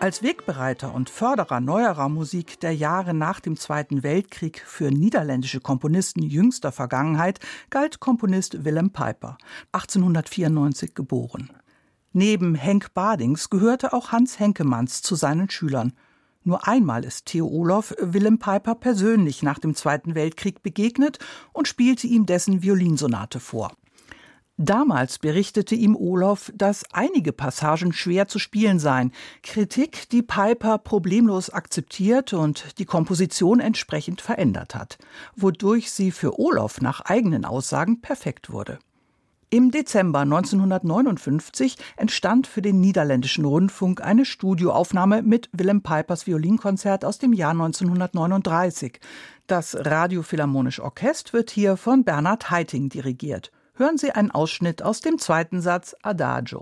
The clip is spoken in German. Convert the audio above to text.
Als Wegbereiter und Förderer neuerer Musik der Jahre nach dem Zweiten Weltkrieg für niederländische Komponisten jüngster Vergangenheit galt Komponist Willem Pijper, 1894 geboren. Neben Henk Badings gehörte auch Hans Henkemans zu seinen Schülern. Nur einmal ist Theo Olof Willem Pijper persönlich nach dem Zweiten Weltkrieg begegnet und spielte ihm dessen Violinsonate vor. Damals berichtete ihm Olof, dass einige Passagen schwer zu spielen seien. Kritik, die Pijper problemlos akzeptiert und die Komposition entsprechend verändert hat, wodurch sie für Olof nach eigenen Aussagen perfekt wurde. Im Dezember 1959 entstand für den niederländischen Rundfunk eine Studioaufnahme mit Willem Pijpers Violinkonzert aus dem Jahr 1939. Das Radiophilharmonische Orchester wird hier von Bernhard Haitink dirigiert. Hören Sie einen Ausschnitt aus dem zweiten Satz Adagio.